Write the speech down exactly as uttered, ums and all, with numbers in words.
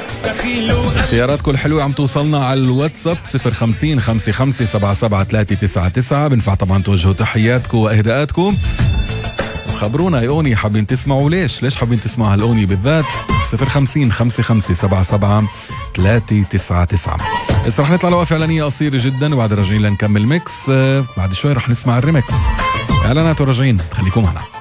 اختياراتكم الحلوة عم توصلنا على الواتساب صفر خمسين خمسة خمسة سبعة سبعة ثلاثة تسعة تسعة. بنفع طبعا توجهوا تحياتكم واهداءاتكم. خبرونا اي اغنية حابين تسمعوا، ليش ليش حابين تسمعوا هالأغنية بالذات. صفر خمسين خمسة خمسة سبعة سبعة ثلاثة تسعة تسعة. بس رح نطلع لوقفة إعلانية قصيرة جدا وبعد راجعين لنكمل ميكس. بعد شوي رح نسمع الريمكس. اعلانات وراجعين، خليكم معنا.